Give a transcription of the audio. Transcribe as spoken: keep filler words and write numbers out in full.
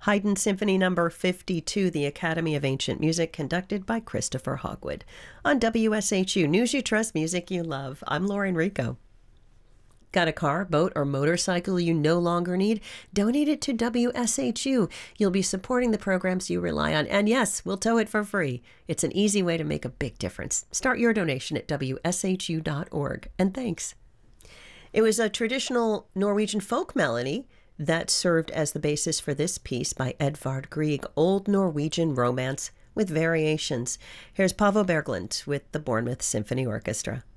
Haydn Symphony Number fifty-two, the Academy of Ancient Music, conducted by Christopher Hogwood. On W S H U, News You Trust, Music You Love. I'm Lauren Rico. Got a car, boat, or motorcycle you no longer need? Donate it to W S H U. You'll be supporting the programs you rely on. And yes, we'll tow it for free. It's an easy way to make a big difference. Start your donation at W S H U dot org. And thanks. It was a traditional Norwegian folk melody that served as the basis for this piece by Edvard Grieg, Old Norwegian Romance with Variations. Here's Paavo Berglund with the Bournemouth Symphony Orchestra.